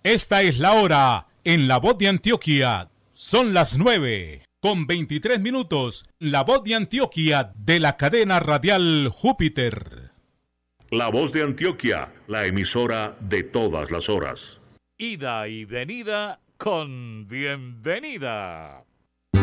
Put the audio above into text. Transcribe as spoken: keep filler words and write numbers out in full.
Esta es la hora en La Voz de Antioquia. Son las nueve con veintitrés minutos. La Voz de Antioquia de la cadena radial Júpiter. La Voz de Antioquia, la emisora de todas las horas. Ida y venida con bienvenida.